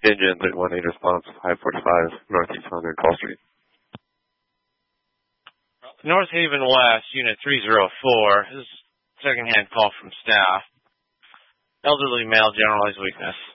Engine 318 response, 545 Northeast 100 Call Street. North Haven West, Unit 304. This is a second-hand call from staff. Elderly male, generalized weakness.